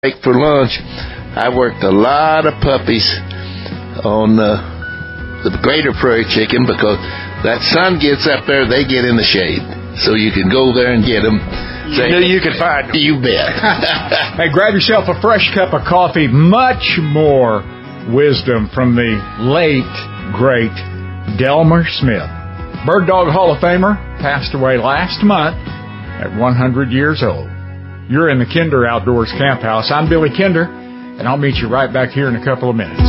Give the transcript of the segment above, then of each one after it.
break for lunch, I worked a lot of puppies on the greater prairie chicken because that sun gets up there, they get in the shade. So you can go there and get them. You knew you could find them. You bet. Hey, grab yourself a fresh cup of coffee. Much more wisdom from the late, great Delmer Smith. Bird Dog Hall of Famer, passed away last month at 100 years old. You're in the Kinder Outdoors Camp House. I'm Billy Kinder, and I'll meet you right back here in a couple of minutes.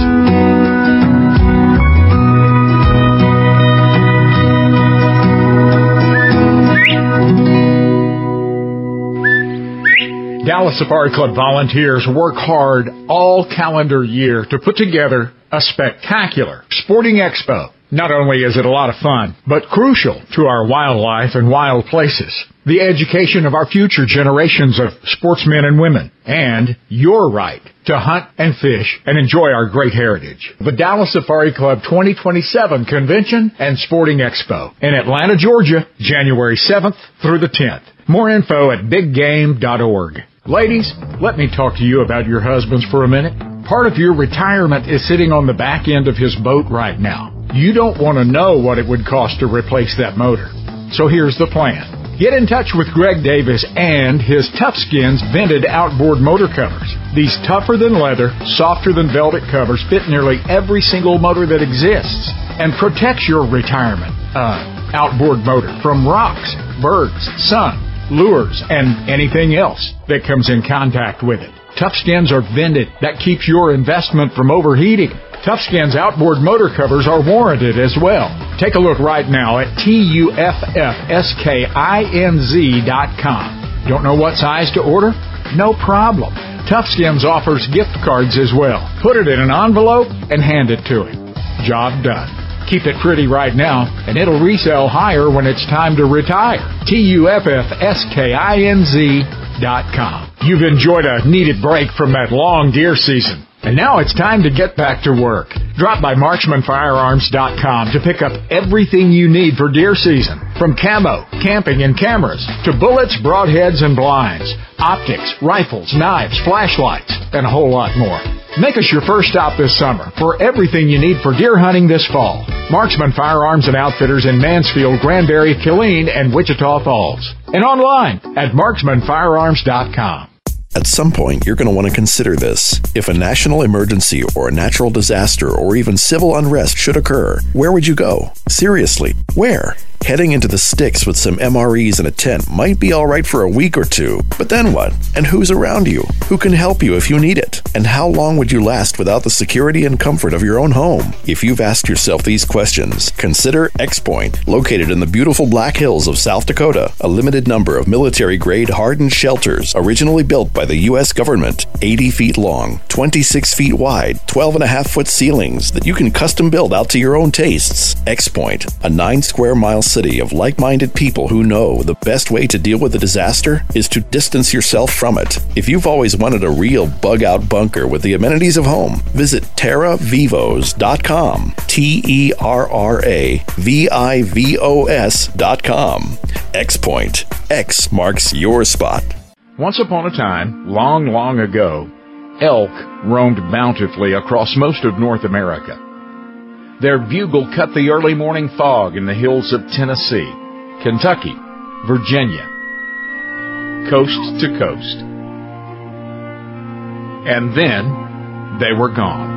Dallas Safari Club volunteers work hard all calendar year to put together a spectacular sporting expo. Not only is it a lot of fun, but crucial to our wildlife and wild places, the education of our future generations of sportsmen and women, and your right to hunt and fish and enjoy our great heritage. The Dallas Safari Club 2027 Convention and Sporting Expo in Atlanta, Georgia, January 7th through the 10th. More info at biggame.org. Ladies, let me talk to you about your husbands for a minute. Part of your retirement is sitting on the back end of his boat right now. You don't want to know what it would cost to replace that motor. So here's the plan. Get in touch with Greg Davis and his Tough Skins vented outboard motor covers. These tougher than leather, softer than velvet covers fit nearly every single motor that exists and protects your retirement outboard motor from rocks, birds, sun, lures, and anything else that comes in contact with it. Tough Skins are vented. That keeps your investment from overheating. Tough Skins outboard motor covers are warranted as well. Take a look right now at TUFFSKINZ.com. Don't know what size to order? No problem. Tough Skins offers gift cards as well. Put it in an envelope and hand it to him. Job done. Keep it pretty right now, and it'll resell higher when it's time to retire. TUFFSKINZ.com. You've enjoyed a needed break from that long deer season, and now it's time to get back to work. Drop by MarksmanFirearms.com to pick up everything you need for deer season, from camo, camping, and cameras, to bullets, broadheads, and blinds, optics, rifles, knives, flashlights, and a whole lot more. Make us your first stop this summer for everything you need for deer hunting this fall. Marksman Firearms and Outfitters in Mansfield, Granbury, Killeen, and Wichita Falls. And online at MarksmanFirearms.com. At some point, you're going to want to consider this. If a national emergency or a natural disaster or even civil unrest should occur, where would you go? Seriously, where? Heading into the sticks with some MREs and a tent might be all right for a week or two, but then what? And who's around you? Who can help you if you need it? And how long would you last without the security and comfort of your own home? If you've asked yourself these questions, consider X-Point, located in the beautiful Black Hills of South Dakota, a limited number of military-grade hardened shelters originally built by the U.S. government, 80 feet long, 26 feet wide, 12.5-foot ceilings that you can custom build out to your own tastes. X-Point, a 9-square-mile city of like-minded people who know the best way to deal with a disaster is to distance yourself from it. If you've always wanted a real bug-out bunker with the amenities of home, visit TerraVivos.com. TerraVivos.com. X-Point. X marks your spot. Once upon a time, long, long ago, elk roamed bountifully across most of North America. Their bugle cut the early morning fog in the hills of Tennessee, Kentucky, Virginia, coast to coast. And then they were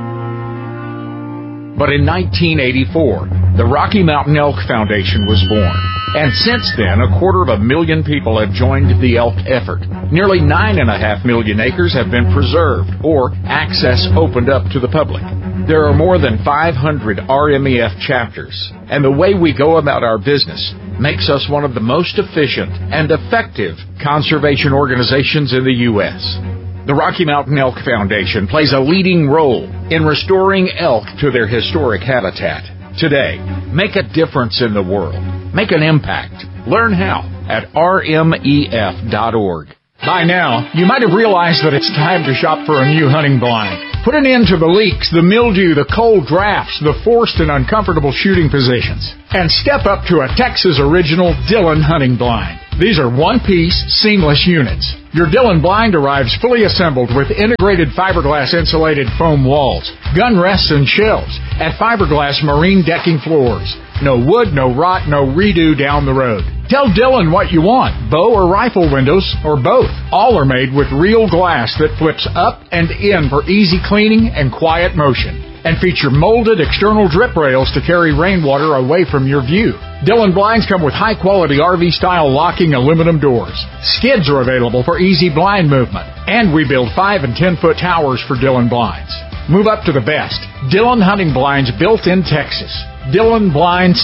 gone. But in 1984, the Rocky Mountain Elk Foundation was born. And since then, 250,000 people have joined the elk effort. Nearly 9.5 million acres have been preserved or access opened up to the public. There are more than 500 RMEF chapters, and the way we go about our business makes us one of the most efficient and effective conservation organizations in the U.S. The Rocky Mountain Elk Foundation plays a leading role in restoring elk to their historic habitat. Today, make a difference in the world. Make an impact. Learn how at rmef.org. By now, you might have realized that it's time to shop for a new hunting blind. Put an end to the leaks, the mildew, the cold drafts, the forced and uncomfortable shooting positions. And step up to a Texas original Dillon hunting blind. These are one-piece, seamless units. Your Dillon blind arrives fully assembled with integrated fiberglass insulated foam walls, gun rests and shelves, and fiberglass marine decking floors. No wood, no rot, no redo down the road. Tell Dillon what you want, bow or rifle windows, or both. All are made with real glass that flips up and in for easy cleaning and quiet motion, and feature molded external drip rails to carry rainwater away from your view. Dillon blinds come with high-quality RV-style locking aluminum doors. Skids are available for easy blind movement, and we build 5- and 10-foot towers for Dillon blinds. Move up to the best. Dillon hunting blinds built in Texas.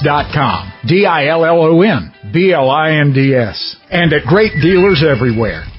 DillonBlinds.com. DillonBlinds. And at great dealers everywhere.